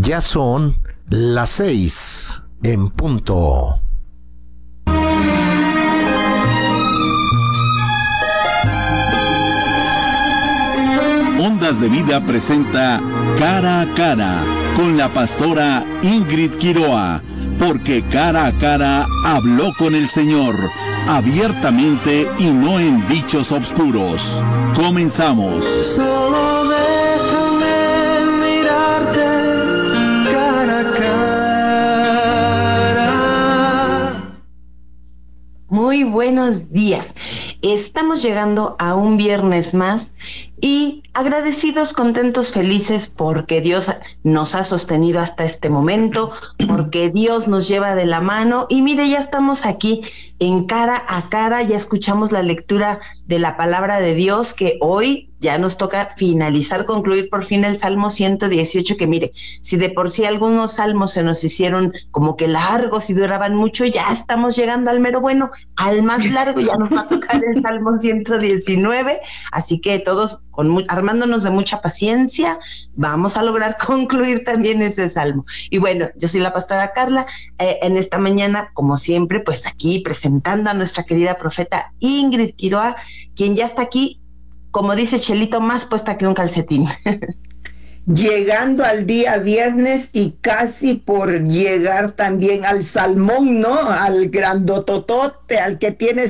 Ya son las 6 en punto. Ondas de Vida presenta Cara a Cara con la pastora Ingrid Quiroa, porque cara a cara habló con el Señor, abiertamente y no en dichos oscuros. Comenzamos. Solo déjame mirarte cara a cara. Muy buenos días. Estamos llegando a un viernes más y agradecidos, contentos, felices porque Dios nos ha sostenido hasta este momento, porque Dios nos lleva de la mano y mire, ya estamos aquí en Cara a Cara, ya escuchamos la lectura de la palabra de Dios, que hoy ya nos toca finalizar, concluir por fin el Salmo 118, que mire, si de por sí algunos salmos se nos hicieron como que largos y duraban mucho, ya estamos llegando al mero bueno, al más largo, ya nos va a tocar el Salmo 119, así que todos armándonos de mucha paciencia, vamos a lograr concluir también ese salmo. Y bueno, yo soy la pastora Carla, en esta mañana, como siempre, pues aquí presentando a nuestra querida profeta Ingrid Quiroa, quien ya está aquí, como dice Chelito, más puesta que un calcetín. Llegando al día viernes y casi por llegar también al salmón, ¿no? Al grandototote, al que tiene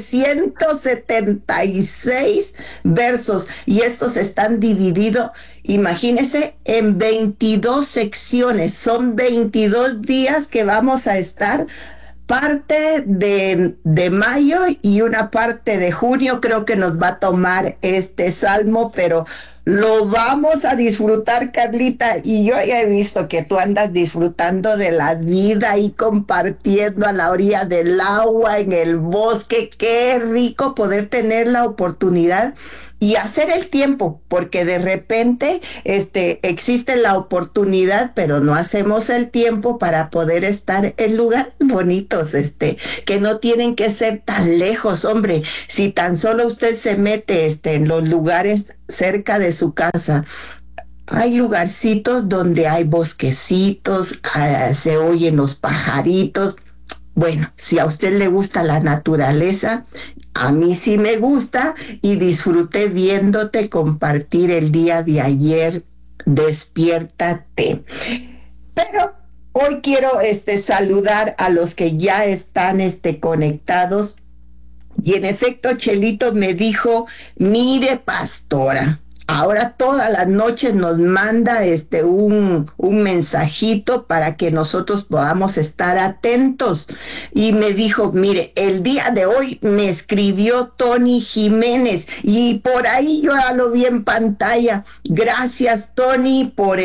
176 versos. Y estos están divididos, imagínense, en 22 secciones. Son 22 días que vamos a estar. Parte de mayo y una parte de junio creo que nos va a tomar este salmo, pero lo vamos a disfrutar, Carlita, y yo ya he visto que tú andas disfrutando de la vida y compartiendo a la orilla del agua, en el bosque. Qué rico poder tener la oportunidad y hacer el tiempo, porque de repente existe la oportunidad, pero no hacemos el tiempo para poder estar en lugares bonitos, que no tienen que ser tan lejos, hombre. Si tan solo usted se mete en los lugares cerca de su casa, hay lugarcitos donde hay bosquecitos, se oyen los pajaritos. Bueno, si a usted le gusta la naturaleza, a mí sí me gusta y disfruté viéndote compartir el día de ayer. Despiértate. Pero hoy quiero saludar a los que ya están conectados. Y en efecto, Chelito me dijo, mire, pastora, ahora todas las noches nos manda un mensajito para que nosotros podamos estar atentos. Y me dijo, mire, el día de hoy me escribió Tony Jiménez y por ahí yo ya lo vi en pantalla. Gracias, Tony, por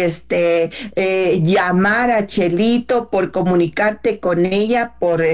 llamar a Chelito, por comunicarte con ella, por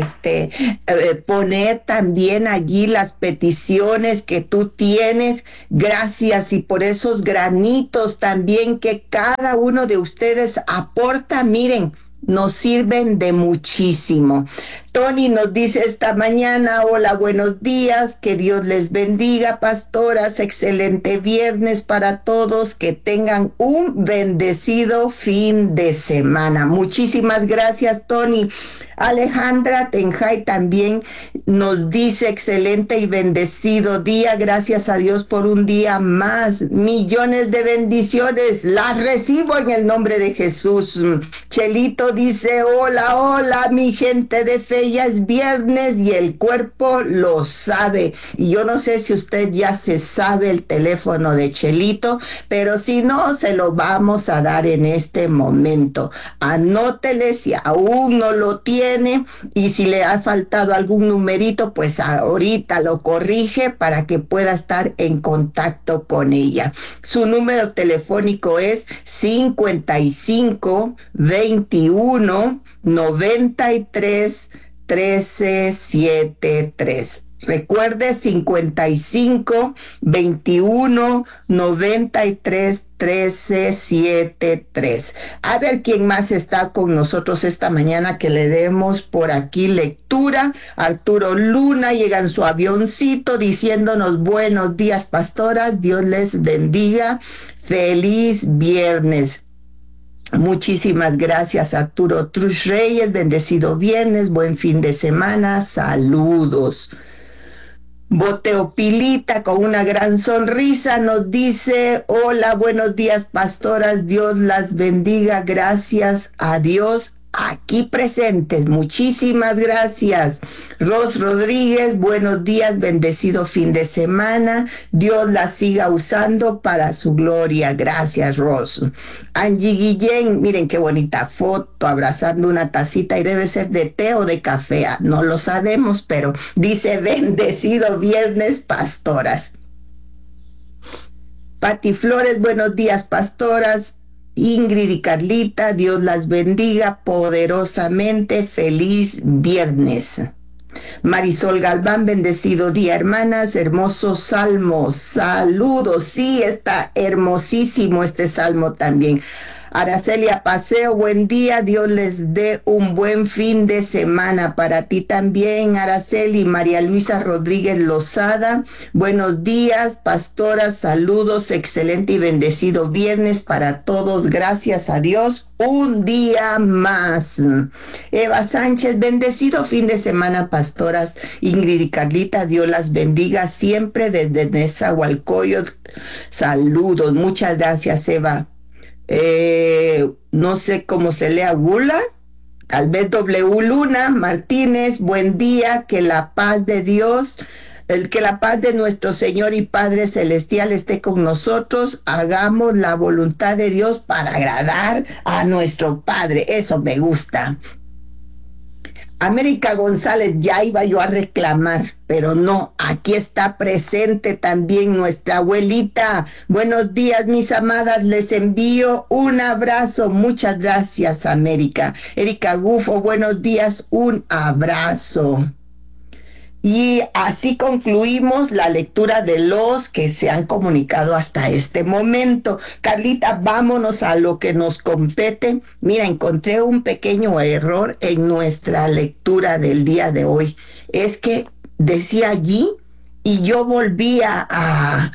poner también allí las peticiones que tú tienes. Gracias, y por esos granitos también que cada uno de ustedes aporta, miren, nos sirven de muchísimo. Tony nos dice esta mañana, hola, buenos días, que Dios les bendiga, pastoras, excelente viernes para todos, que tengan un bendecido fin de semana. Muchísimas gracias, Tony. Alejandra Tenjay también nos dice excelente y bendecido día, gracias a Dios por un día más, millones de bendiciones, las recibo en el nombre de Jesús. Chelito dice, hola, hola, mi gente de fe, ya es viernes y el cuerpo lo sabe. Y yo no sé si usted ya se sabe el teléfono de Chelito, pero si no, se lo vamos a dar en este momento. Anótele si aún no lo tiene y si le ha faltado algún numerito, pues ahorita lo corrige para que pueda estar en contacto con ella. Su número telefónico es 55 21 93 1373. Recuerde, 55 21 93 1373. A ver quién más está con nosotros esta mañana, que le demos por aquí lectura. Arturo Luna llega en su avioncito diciéndonos buenos días, pastoras, Dios les bendiga, feliz viernes. Muchísimas gracias, Arturo Trush Reyes. Bendecido viernes, buen fin de semana. Saludos. Boteopilita con una gran sonrisa nos dice: hola, buenos días, pastoras, Dios las bendiga, gracias a Dios aquí presentes. Muchísimas gracias. Ros Rodríguez, buenos días, bendecido fin de semana, Dios la siga usando para su gloria. Gracias, Ros. Angie Guillén, miren qué bonita foto, abrazando una tacita, y debe ser de té o de café, no lo sabemos, pero dice: bendecido viernes, pastoras. Pati Flores, buenos días, pastoras. Ingrid y Carlita, Dios las bendiga poderosamente, feliz viernes. Marisol Galván, bendecido día, hermanas, hermoso salmo, saludos. Sí, está hermosísimo este salmo también. Aracelia Paseo, buen día, Dios les dé un buen fin de semana. Para ti también, Araceli. María Luisa Rodríguez Lozada, buenos días, pastoras, saludos, excelente y bendecido viernes para todos, gracias a Dios, un día más. Eva Sánchez, bendecido fin de semana, pastoras. Ingrid y Carlita, Dios las bendiga siempre desde Nezahualcóyotl. Saludos, muchas gracias, Eva. No sé cómo se lea, Gula, tal vez W Luna Martínez, buen día, que la paz de Dios, que la paz de nuestro Señor y Padre Celestial esté con nosotros, hagamos la voluntad de Dios para agradar a nuestro Padre, eso me gusta. América González, ya iba yo a reclamar, pero no, aquí está presente también nuestra abuelita. Buenos días, mis amadas, les envío un abrazo. Muchas gracias, América. Erika Gufo, buenos días, un abrazo. Y así concluimos la lectura de los que se han comunicado hasta este momento. Carlita, vámonos a lo que nos compete. Mira, encontré un pequeño error en nuestra lectura del día de hoy. Es que decía allí, y yo volvía a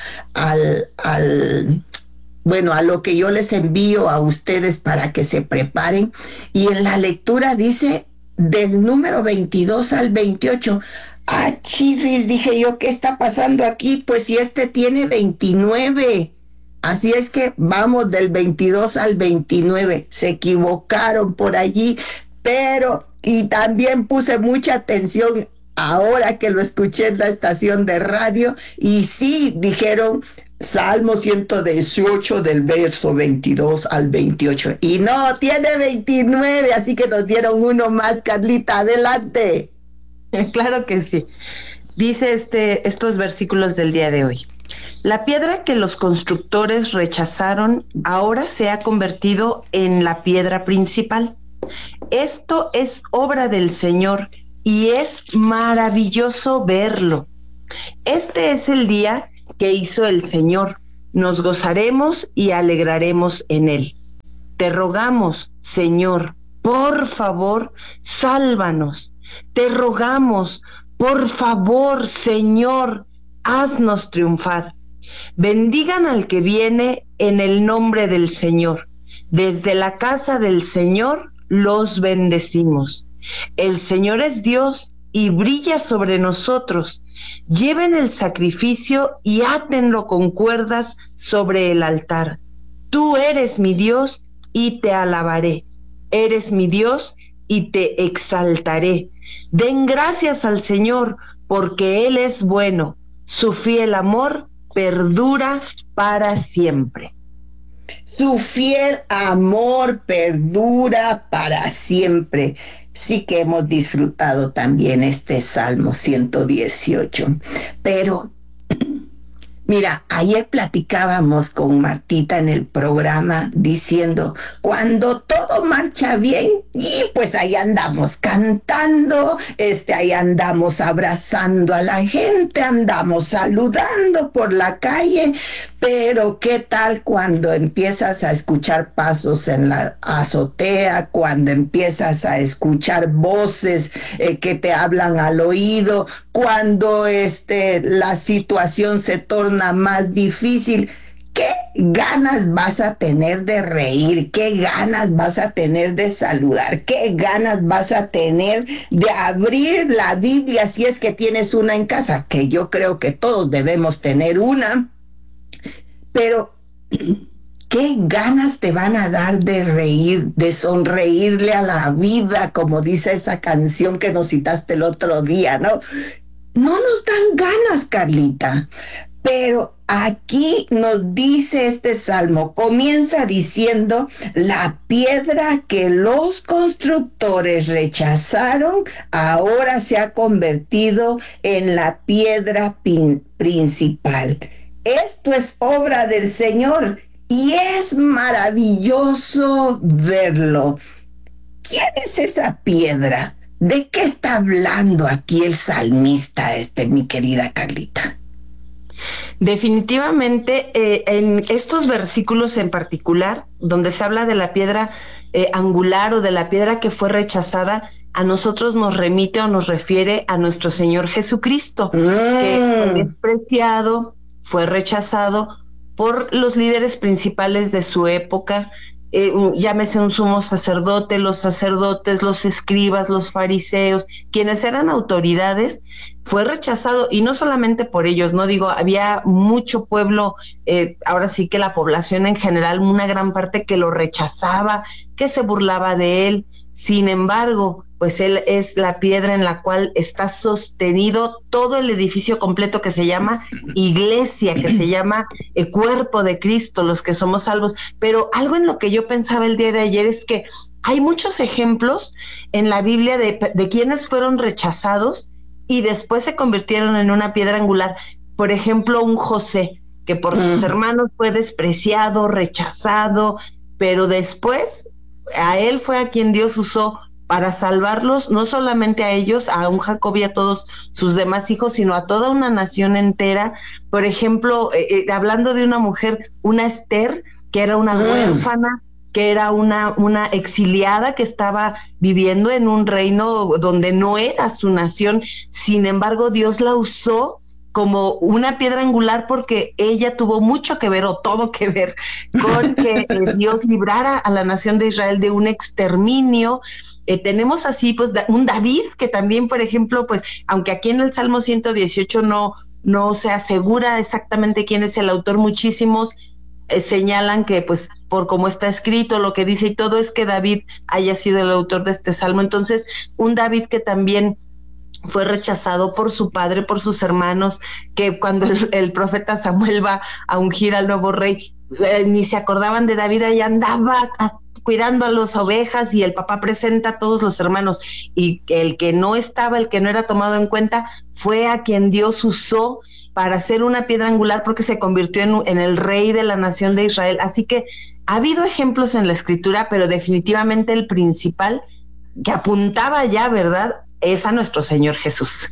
lo que yo les envío a ustedes para que se preparen. Y en la lectura dice del número 22 al 28. Ah, chirris, dije yo, ¿qué está pasando aquí? Pues si este tiene 29. Así es que vamos del 22 al 29. Se equivocaron por allí, pero, y también puse mucha atención ahora que lo escuché en la estación de radio, y sí, dijeron Salmo 118 del verso 22 al 28. Y no, tiene 29, así que nos dieron uno más, Carlita, adelante. Claro que sí. Dice estos versículos del día de hoy. La piedra que los constructores rechazaron ahora se ha convertido en la piedra principal. Esto es obra del Señor y es maravilloso verlo. Este es el día que hizo el Señor. Nos gozaremos y alegraremos en él. Te rogamos, Señor, por favor, sálvanos. Te rogamos, por favor, Señor, haznos triunfar. Bendigan al que viene en el nombre del Señor. Desde la casa del Señor los bendecimos. El Señor es Dios y brilla sobre nosotros. Lleven el sacrificio y átenlo con cuerdas sobre el altar. Tú eres mi Dios y te alabaré. Eres mi Dios y te exaltaré. Den gracias al Señor, porque Él es bueno. Su fiel amor perdura para siempre. Su fiel amor perdura para siempre. Sí que hemos disfrutado también este Salmo 118. Pero, mira, ayer platicábamos con Martita en el programa diciendo, cuando todo marcha bien, y pues ahí andamos cantando, ahí andamos abrazando a la gente, andamos saludando por la calle, pero ¿qué tal cuando empiezas a escuchar pasos en la azotea, cuando empiezas a escuchar voces que te hablan al oído, cuando la situación se torna más difícil? ¿qué ganas vas a tener de reír? ¿Qué ganas vas a tener de saludar? ¿Qué ganas vas a tener de abrir la Biblia si es que tienes una en casa? Que yo creo que todos debemos tener una. Pero, ¿qué ganas te van a dar de reír, de sonreírle a la vida, como dice esa canción que nos citaste el otro día, ¿no? No nos dan ganas, Carlita. Pero aquí nos dice este salmo, comienza diciendo, la piedra que los constructores rechazaron, ahora se ha convertido en la piedra principal. Esto es obra del Señor y es maravilloso verlo. ¿Quién es esa piedra? ¿De qué está hablando aquí el salmista mi querida Carlita? Definitivamente, en estos versículos en particular, donde se habla de la piedra angular o de la piedra que fue rechazada, a nosotros nos remite o nos refiere a nuestro Señor Jesucristo, que fue despreciado, fue rechazado por los líderes principales de su época, llámese un sumo sacerdote, los sacerdotes, los escribas, los fariseos, quienes eran autoridades, fue rechazado, y no solamente por ellos, no digo, había mucho pueblo, ahora sí que la población en general, una gran parte que lo rechazaba, que se burlaba de él. Sin embargo, pues él es la piedra en la cual está sostenido todo el edificio completo que se llama iglesia, que se llama cuerpo de Cristo, los que somos salvos. Pero algo en lo que yo pensaba el día de ayer es que hay muchos ejemplos en la Biblia de quienes fueron rechazados y después se convirtieron en una piedra angular. Por ejemplo, un José, que por sus hermanos fue despreciado, rechazado, pero después a él fue a quien Dios usó para salvarlos, no solamente a ellos, a un Jacob y a todos sus demás hijos, sino a toda una nación entera. Por ejemplo, hablando de una mujer, una Esther, que era una huérfana, que era una exiliada que estaba viviendo en un reino donde no era su nación. Sin embargo, Dios la usó como una piedra angular porque ella tuvo mucho que ver o todo que ver con que Dios librara a la nación de Israel de un exterminio. Tenemos así pues un David que también, por ejemplo, pues aunque aquí en el Salmo 118 no se asegura exactamente quién es el autor, muchísimos señalan que pues por cómo está escrito, lo que dice y todo, es que David haya sido el autor de este salmo. Entonces, un David que también fue rechazado por su padre, por sus hermanos, que cuando el profeta Samuel va a ungir al nuevo rey, ni se acordaban de David, ahí andaba cuidando a las ovejas, y el papá presenta a todos los hermanos, y el que no estaba, el que no era tomado en cuenta, fue a quien Dios usó para hacer una piedra angular, porque se convirtió en el rey de la nación de Israel. Así que ha habido ejemplos en la escritura, pero definitivamente el principal que apuntaba ya, ¿verdad?, es a nuestro Señor Jesús.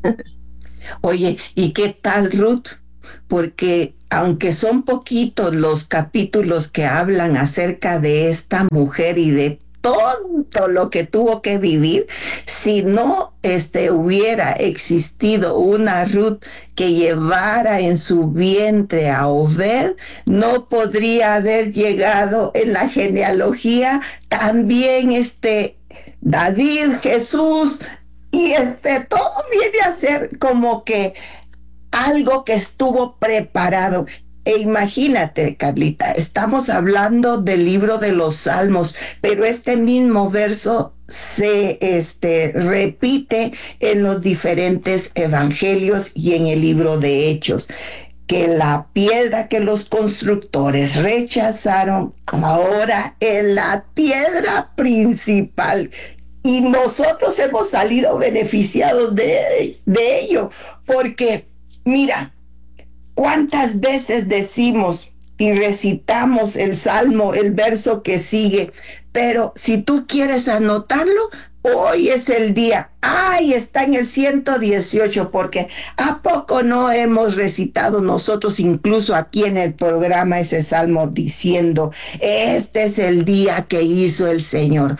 Oye, ¿y qué tal Ruth? Porque aunque son poquitos los capítulos que hablan acerca de esta mujer y de todo lo que tuvo que vivir, si no hubiera existido una Ruth que llevara en su vientre a Obed, no podría haber llegado en la genealogía también David, Jesús, y todo viene a ser como que algo que estuvo preparado. E imagínate, Carlita, estamos hablando del libro de los Salmos, pero este mismo verso se repite en los diferentes evangelios y en el libro de Hechos, que la piedra que los constructores rechazaron ahora es la piedra principal. Y nosotros hemos salido beneficiados de ello, porque mira, ¿cuántas veces decimos y recitamos el salmo, el verso que sigue? Pero si tú quieres anotarlo, hoy es el día. Ay, está en el 118, porque ¿a poco no hemos recitado nosotros incluso aquí en el programa ese salmo diciendo, este es el día que hizo el Señor,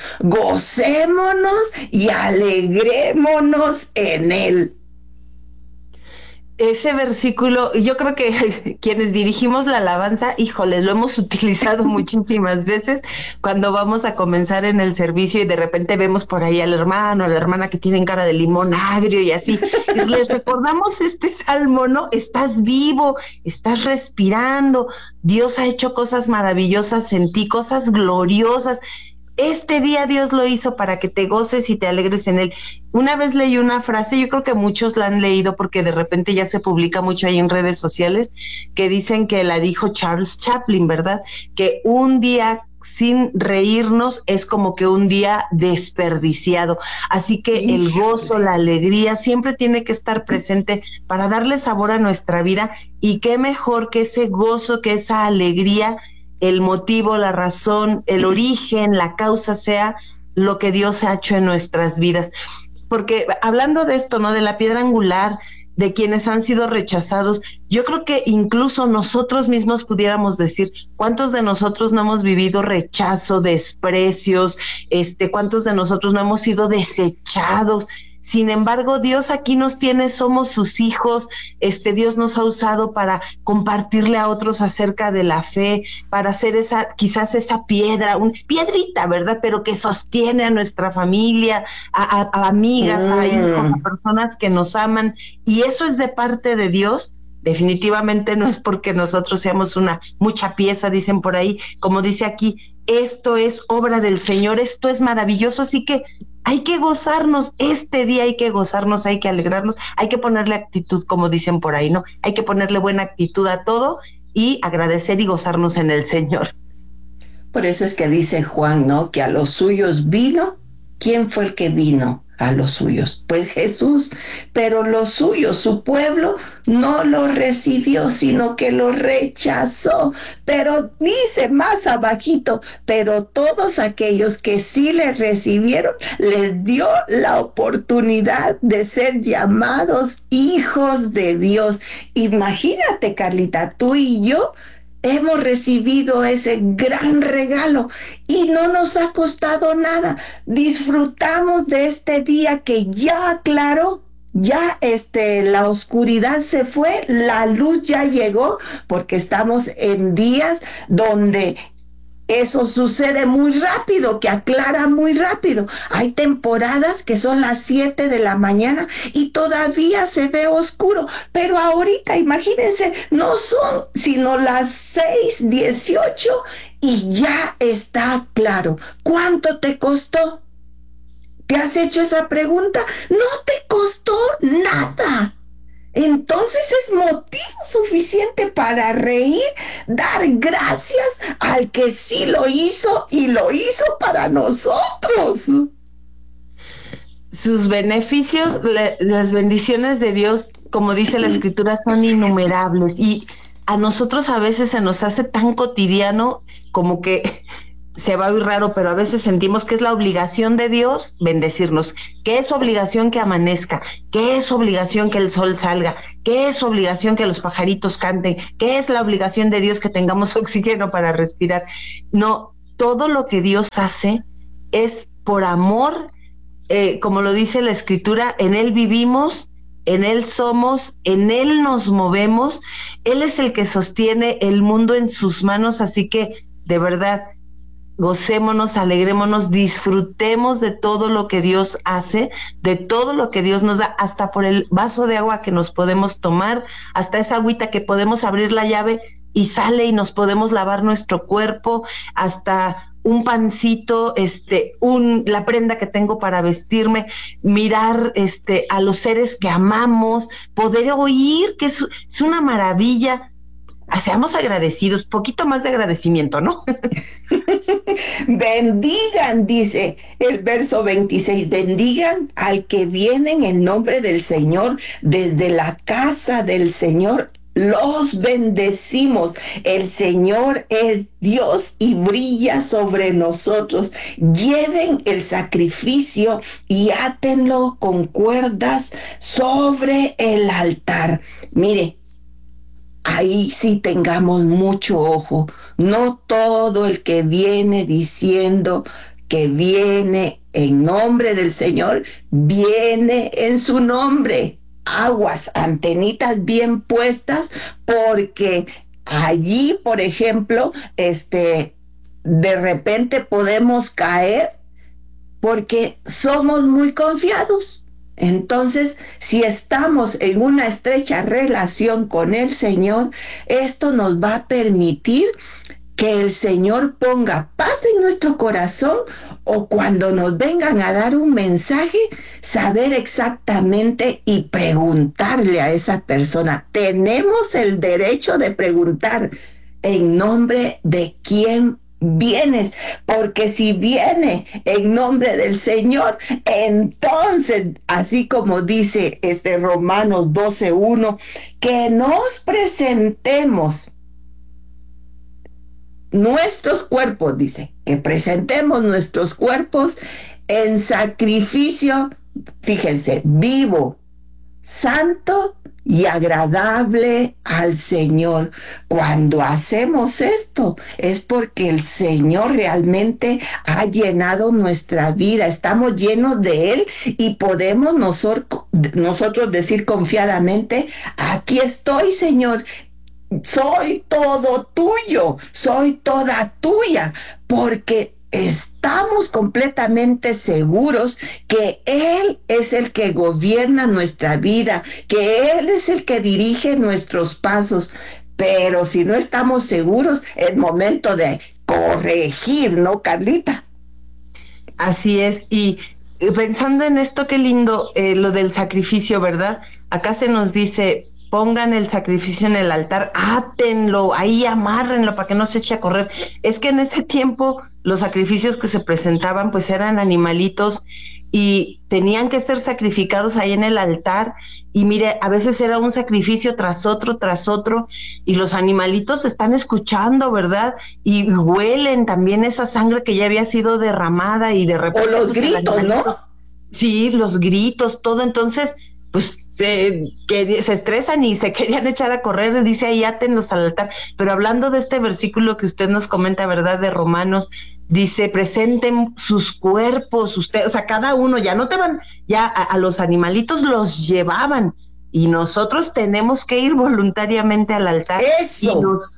gocémonos y alegrémonos en él? Ese versículo, yo creo que quienes dirigimos la alabanza, híjole, lo hemos utilizado muchísimas veces cuando vamos a comenzar en el servicio y de repente vemos por ahí al hermano, a la hermana que tienen cara de limón agrio y así. Y les recordamos este salmo, ¿no? Estás vivo, estás respirando, Dios ha hecho cosas maravillosas en ti, cosas gloriosas. Este día Dios lo hizo para que te goces y te alegres en él. Una vez leí una frase, yo creo que muchos la han leído porque de repente ya se publica mucho ahí en redes sociales, que dicen que la dijo Charles Chaplin, ¿verdad? Que un día sin reírnos es como que un día desperdiciado. Así que el gozo, la alegría siempre tiene que estar presente para darle sabor a nuestra vida, y qué mejor que ese gozo, que esa alegría, el motivo, la razón, el origen, la causa sea lo que Dios ha hecho en nuestras vidas. Porque hablando de esto, ¿no? De la piedra angular, de quienes han sido rechazados, yo creo que incluso nosotros mismos pudiéramos decir, ¿cuántos de nosotros no hemos vivido rechazo, desprecios? ¿Cuántos de nosotros no hemos sido desechados? Sin embargo, Dios aquí nos tiene, somos sus hijos. Dios nos ha usado para compartirle a otros acerca de la fe, para hacer quizás esa piedrita, ¿verdad? Pero que sostiene a nuestra familia, a amigas, a hijos, a personas que nos aman. Y eso es de parte de Dios. Definitivamente no es porque nosotros seamos mucha pieza, dicen por ahí, como dice aquí, esto es obra del Señor, esto es maravilloso, así que hay que gozarnos, este día hay que gozarnos, hay que alegrarnos, hay que ponerle actitud, como dicen por ahí, ¿no? Hay que ponerle buena actitud a todo y agradecer y gozarnos en el Señor. Por eso es que dice Juan, ¿no? Que a los suyos vino. ¿Quién fue el que vino a los suyos? Pues Jesús. Pero los suyos, su pueblo, no lo recibió, sino que lo rechazó. Pero dice más abajito, pero todos aquellos que sí le recibieron, les dio la oportunidad de ser llamados hijos de Dios. Imagínate, Carlita, tú y yo hemos recibido ese gran regalo y no nos ha costado nada. Disfrutamos de este día que ya aclaró, ya la oscuridad se fue, la luz ya llegó, porque estamos en días donde eso sucede muy rápido, que aclara muy rápido. Hay temporadas que son las 7 de la mañana y todavía se ve oscuro. Pero ahorita, imagínense, no son sino las 6:18 y ya está claro. ¿Cuánto te costó? ¿Te has hecho esa pregunta? No te costó nada. Entonces es motivo suficiente para reír, dar gracias al que sí lo hizo y lo hizo para nosotros. Sus beneficios, las bendiciones de Dios, como dice la Escritura, son innumerables, y a nosotros a veces se nos hace tan cotidiano, como que se va a oír raro, pero a veces sentimos que es la obligación de Dios bendecirnos, que es su obligación que amanezca, que es su obligación que el sol salga, que es su obligación que los pajaritos canten, que es la obligación de Dios que tengamos oxígeno para respirar. No, todo lo que Dios hace es por amor, como lo dice la Escritura, en Él vivimos, en Él somos, en Él nos movemos. Él es el que sostiene el mundo en sus manos, así que de verdad, gocémonos, alegrémonos, disfrutemos de todo lo que Dios hace, de todo lo que Dios nos da, hasta por el vaso de agua que nos podemos tomar, hasta esa agüita que podemos abrir la llave y sale y nos podemos lavar nuestro cuerpo, hasta un pancito, la prenda que tengo para vestirme, mirar a los seres que amamos, poder oír, que es una maravilla. Seamos agradecidos, poquito más de agradecimiento, ¿no? Bendigan, dice el verso 26, bendigan al que viene en el nombre del Señor, desde la casa del Señor los bendecimos. El Señor es Dios y brilla sobre nosotros. Lleven el sacrificio y átenlo con cuerdas sobre el altar. Mire, ahí sí tengamos mucho ojo. No todo el que viene diciendo que viene en nombre del Señor, viene en su nombre. aguas, antenitas bien puestas, porque allí, por ejemplo, de repente podemos caer porque somos muy confiados. Entonces, si estamos en una estrecha relación con el Señor, esto nos va a permitir que el Señor ponga paz en nuestro corazón, o cuando nos vengan a dar un mensaje, saber exactamente y preguntarle a esa persona. Tenemos el derecho de preguntar en nombre de quién vienes, porque si viene en nombre del Señor, entonces, así como dice Romanos 12:1, que nos presentemos nuestros cuerpos, dice, que presentemos nuestros cuerpos en sacrificio, fíjense, vivo, santo y agradable al Señor. Cuando hacemos esto es porque el Señor realmente ha llenado nuestra vida, estamos llenos de Él, y podemos nosotros decir confiadamente: aquí estoy, Señor, soy todo tuyo, soy toda tuya, porque estamos completamente seguros que Él es el que gobierna nuestra vida, que Él es el que dirige nuestros pasos. Pero si no estamos seguros, es momento de corregir, ¿no, Carlita? Así es, y pensando en esto, qué lindo, lo del sacrificio, ¿verdad? Acá se nos dice: pongan el sacrificio en el altar, átenlo, ahí amárrenlo para que no se eche a correr. Es que en ese tiempo los sacrificios que se presentaban pues eran animalitos y tenían que ser sacrificados ahí en el altar, y mire, a veces era un sacrificio tras otro, y los animalitos están escuchando, ¿verdad? Y huelen también esa sangre que ya había sido derramada, y de repente... O los gritos, ¿no? Sí, los gritos, todo. Entonces pues se estresan y se querían echar a correr, dice ahí: átenlos al altar. Pero hablando de este versículo que usted nos comenta, ¿verdad?, de Romanos, dice: presenten sus cuerpos, usted, o sea, cada uno, ya no te van, ya a los animalitos los llevaban, y nosotros tenemos que ir voluntariamente al altar. Eso.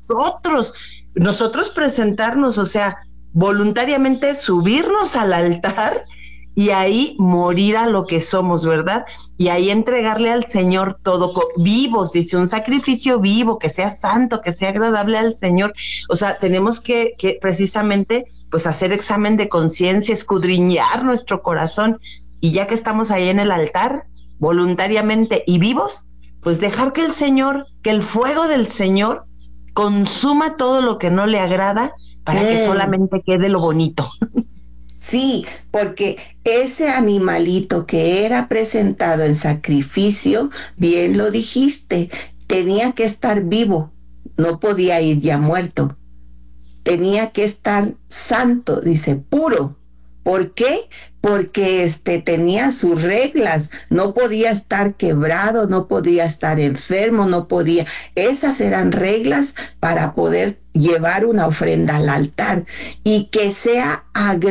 Y nosotros presentarnos, o sea, voluntariamente subirnos al altar y ahí morir a lo que somos, ¿verdad? Y ahí entregarle al Señor todo, vivos, dice, un sacrificio vivo, que sea santo, que sea agradable al Señor. O sea, tenemos que precisamente pues hacer examen de conciencia, escudriñar nuestro corazón, y ya que estamos ahí en el altar, voluntariamente y vivos, pues dejar que el Señor, que el fuego del Señor consuma todo lo que no le agrada, para que solamente quede lo bonito. Sí, porque ese animalito que era presentado en sacrificio, bien lo dijiste, tenía que estar vivo, no podía ir ya muerto. Tenía que estar santo, dice, puro. ¿Por qué? Porque tenía sus reglas, no podía estar quebrado, no podía estar enfermo, no podía. Esas eran reglas para poder llevar una ofrenda al altar, y que sea agradable